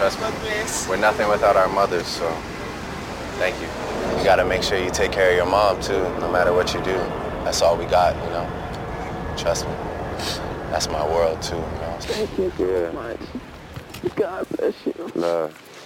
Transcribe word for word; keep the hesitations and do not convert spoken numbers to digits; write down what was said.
trust me. We're nothing without our mothers, so thank you. You gotta make sure you take care of your mom, too, no matter what you do. That's all we got, you know? Trust me. That's my world, too, you know? Thank you so yeah. much. God bless you. Love.